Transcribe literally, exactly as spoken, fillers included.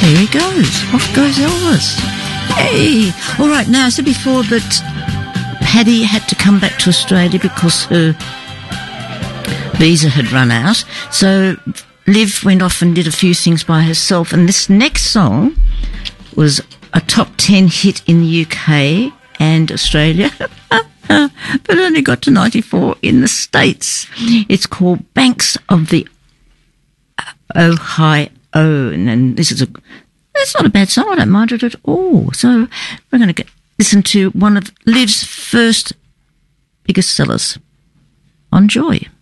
there he goes. Off goes Elvis. Hey! All right, now, I said before that Paddy had to come back to Australia because her visa had run out. So Liv went off and did a few things by herself. And this next song was a top ten hit in the U K and Australia, but only got to ninety-four in the States. It's called Banks of the Ohio. And this is a, it's not a bad song. I don't mind it at all. So we're going to listen to one of Liv's first biggest sellers on Joy.